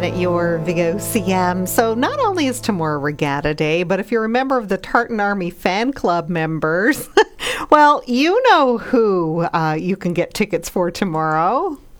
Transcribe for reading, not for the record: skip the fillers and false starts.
at your VOCM. So not only is tomorrow Regatta Day, but if you're a member of the Tartan Army fan club members, well, you know who you can get tickets for tomorrow.